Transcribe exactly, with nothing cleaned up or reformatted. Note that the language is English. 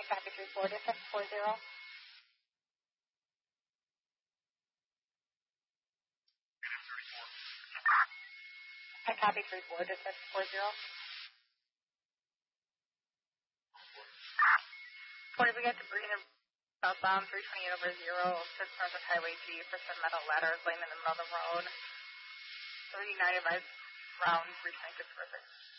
copy three four to six four zero. I copy three four to six four zero. Forty, we got debris in southbound three twenty-eight over zero, sits north of Highway G for some metal ladders laying in the middle of the road. thirty-nine advised round three twenty-six perfect.